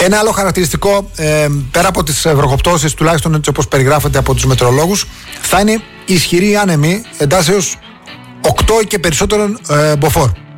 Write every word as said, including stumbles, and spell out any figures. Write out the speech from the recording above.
Ένα άλλο χαρακτηριστικό, ε, πέρα από τις βροχοπτώσεις, τουλάχιστον έτσι όπως περιγράφεται από τους μετεωρολόγους, θα είναι ισχυροί άνεμοι εντάσεως οκτώ και περισσότερων ε, μποφόρ.